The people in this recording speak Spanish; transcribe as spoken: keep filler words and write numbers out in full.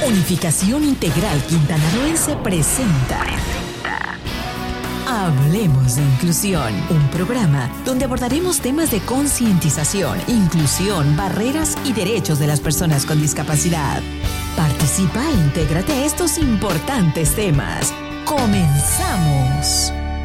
Unificación Integral Quintanarroense presenta Hablemos de Inclusión, un programa donde abordaremos temas de concientización, inclusión, barreras y derechos de las personas con discapacidad. Participa e intégrate a estos importantes temas. ¡Comenzamos!